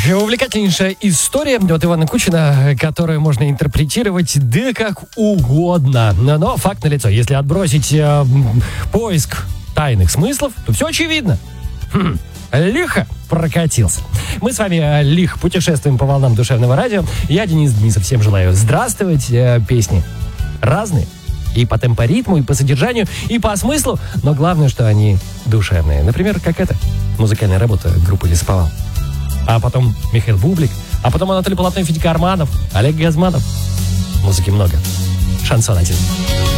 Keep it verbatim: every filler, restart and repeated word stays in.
увлекательнейшая история от Ивана Кучина, которую можно интерпретировать да как угодно. Но факт налицо. Если отбросить э, поиск тайных смыслов, то все очевидно. Хм, лихо прокатился. Мы с вами э, лихо путешествуем по волнам душевного радио. Я, Денис Денисов, всем желаю здравствовать. Э, песни разные. И по темпоритму, и по содержанию, и по смыслу. Но главное, что они душевные. Например, как эта музыкальная работа группы «Лесоповал». А потом Михаил Бублик. А потом Анатолий Полотнов, Федька Арманов, Олег Газманов. Музыки много. Шансон один.